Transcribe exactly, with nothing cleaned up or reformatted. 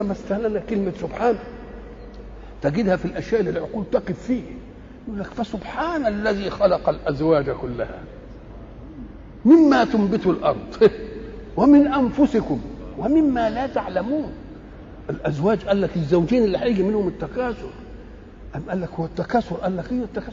مثل لنا كلمة سبحان تجدها في الأشياء اللي العقول تقف فيه. يقول لك فسبحان الذي خلق الأزواج كلها مما تنبت الأرض ومن أنفسكم ومما لا تعلمون. الأزواج قال لك الزوجين اللي هيجي منهم التكاثر. أم قال لك هو التكاثر؟ قال لك إيه التكاثر؟